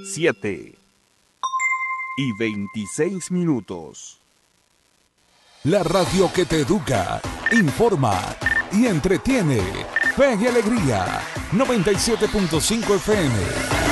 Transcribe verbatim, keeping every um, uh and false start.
siete y veintiséis minutos. La radio que te educa, informa y entretiene. Fe y Alegría, noventa y siete punto cinco F M.